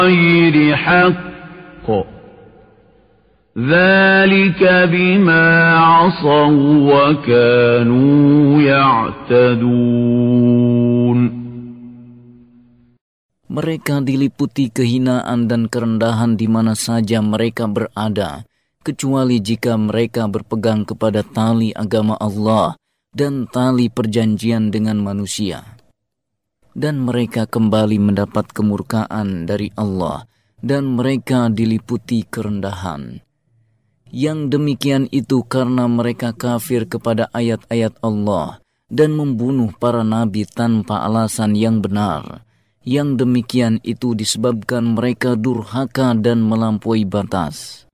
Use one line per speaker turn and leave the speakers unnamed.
غير حق ذلك بما عصوا وكانوا يعتدون.
Mereka diliputi kehinaan dan kerendahan di mana saja mereka berada, kecuali jika mereka berpegang kepada tali agama Allah dan tali perjanjian dengan manusia. Dan mereka kembali mendapat kemurkaan dari Allah, dan mereka diliputi kerendahan. Yang demikian itu karena mereka kafir kepada ayat-ayat Allah dan membunuh para nabi tanpa alasan yang benar. Yang demikian itu disebabkan mereka durhaka dan melampaui batas.